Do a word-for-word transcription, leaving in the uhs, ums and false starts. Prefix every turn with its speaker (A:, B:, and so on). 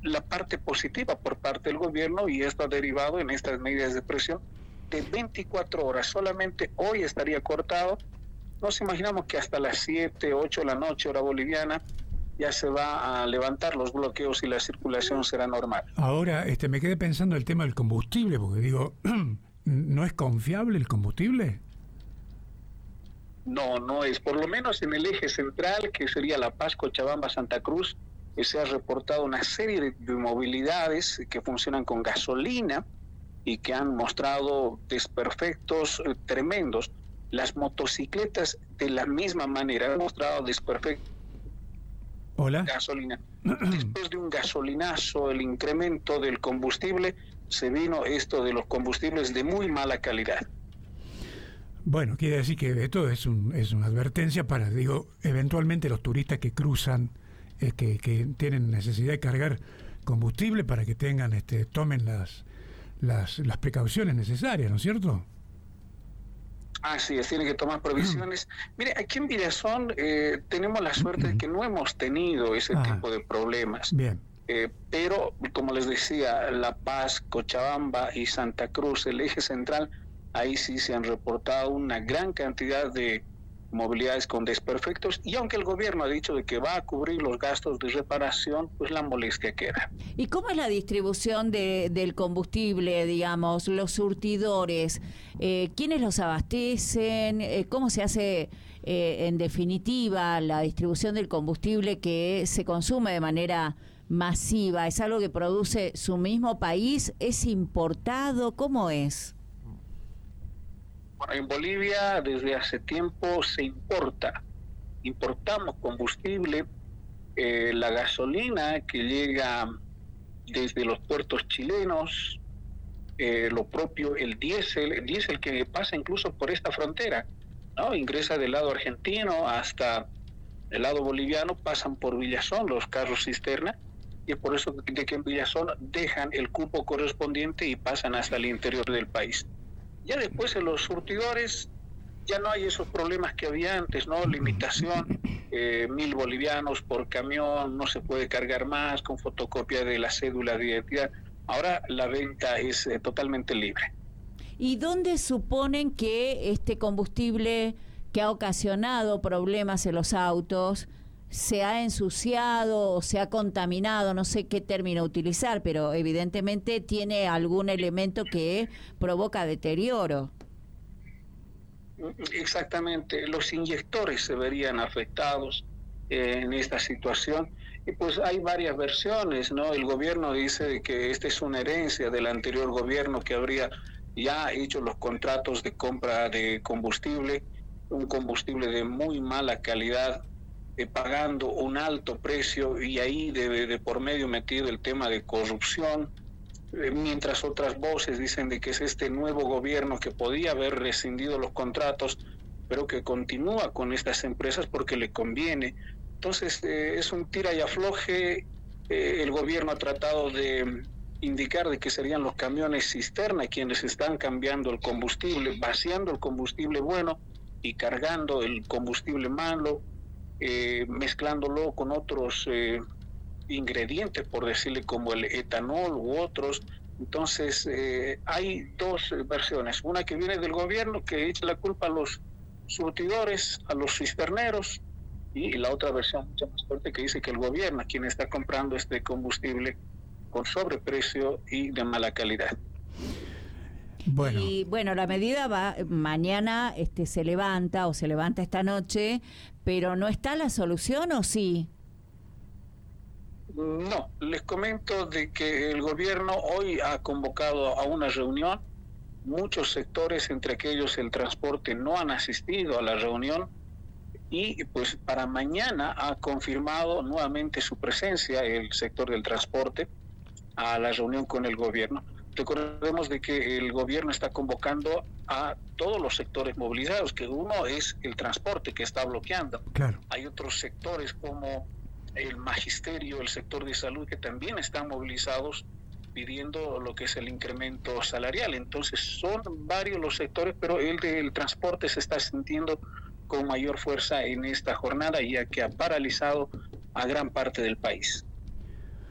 A: la parte positiva por parte del gobierno, y esto ha derivado en estas medidas de presión de veinticuatro horas. Solamente hoy estaría cortado. Nos imaginamos que hasta las siete, ocho de la noche, hora boliviana, ya se va a levantar los bloqueos y la circulación será normal.
B: Ahora, este, me quedé pensando el tema del combustible, porque digo, ¿no es confiable el combustible?
A: No, no es. Por lo menos en el eje central, que sería La Paz, Cochabamba, Santa Cruz, eh, se ha reportado una serie de, de movilidades que funcionan con gasolina y que han mostrado desperfectos eh, tremendos. Las motocicletas de la misma manera han mostrado desperfectos.
B: Hola.
A: Gasolina. Después de un gasolinazo, el incremento del combustible, se vino esto de los combustibles de muy mala calidad.
B: Bueno, quiere decir que esto es, un, es una advertencia para, digo, eventualmente los turistas que cruzan, eh, que, que tienen necesidad de cargar combustible para que tengan, este, tomen las, las, las precauciones necesarias, ¿no es cierto?
A: Así es, tiene que tomar provisiones. Mire, aquí en Villazón eh, tenemos la suerte de que no hemos tenido ese
B: Ajá.
A: tipo de problemas.
B: Bien.
A: Eh, pero, como les decía, La Paz, Cochabamba y Santa Cruz, el eje central, ahí sí se han reportado una gran cantidad de movilidades con desperfectos, y aunque el gobierno ha dicho de que va a cubrir los gastos de reparación, pues la molestia queda.
C: ¿Y cómo es la distribución de, del combustible, digamos, los surtidores? Eh, ¿Quiénes los abastecen? Eh, ¿Cómo se hace, eh, en definitiva, la distribución del combustible que se consume de manera masiva? ¿Es algo que produce su mismo país? ¿Es importado? ¿Cómo es?
A: Bueno, en Bolivia desde hace tiempo se importa, importamos combustible, eh, la gasolina que llega desde los puertos chilenos, eh, lo propio el diésel, el diésel que pasa incluso por esta frontera, ¿no? Ingresa del lado argentino hasta el lado boliviano, pasan por Villazón los carros cisterna, y es por eso de que en Villazón dejan el cupo correspondiente y pasan hasta el interior del país. Ya después en los surtidores ya no hay esos problemas que había antes, ¿no? Limitación, eh, mil bolivianos por camión, no se puede cargar más con fotocopia de la cédula de identidad. Ahora la venta es eh, totalmente libre.
C: ¿Y dónde suponen que este combustible que ha ocasionado problemas en los autos se ha ensuciado o se ha contaminado? No sé qué término utilizar, pero evidentemente tiene algún elemento que provoca deterioro.
A: Exactamente, los inyectores se verían afectados eh, en esta situación, y pues hay varias versiones, ¿no? El gobierno dice de que esta es una herencia del anterior gobierno que habría ya hecho los contratos de compra de combustible, un combustible de muy mala calidad, Eh, pagando un alto precio, y ahí de, de por medio metido el tema de corrupción, eh, mientras otras voces dicen de que es este nuevo gobierno que podía haber rescindido los contratos, pero que continúa con estas empresas porque le conviene. Entonces eh, es un tira y afloje. Eh, el gobierno ha tratado de indicar de que serían los camiones cisterna quienes están cambiando el combustible, vaciando el combustible bueno y cargando el combustible malo, Eh, mezclándolo con otros eh, ingredientes, por decirle, como el etanol u otros. Entonces eh, hay dos versiones, una que viene del gobierno que echa la culpa a los surtidores, a los cisterneros, y la otra versión mucho más fuerte que dice que el gobierno es quien está comprando este combustible con sobreprecio y de mala calidad.
C: Bueno. Y bueno, la medida va mañana, este, se levanta o se levanta esta noche, pero ¿no está la solución o sí?
A: No, les comento de que el gobierno hoy ha convocado a una reunión. Muchos sectores, entre aquellos el transporte, no han asistido a la reunión, y pues para mañana ha confirmado nuevamente su presencia el sector del transporte a la reunión con el gobierno. Recordemos de que el gobierno está convocando a todos los sectores movilizados, que uno es el transporte que está bloqueando.
B: Claro.
A: Hay otros sectores como el magisterio, el sector de salud, que también están movilizados pidiendo lo que es el incremento salarial. Entonces son varios los sectores, pero el del transporte se está sintiendo con mayor fuerza en esta jornada, ya que ha paralizado a gran parte del país.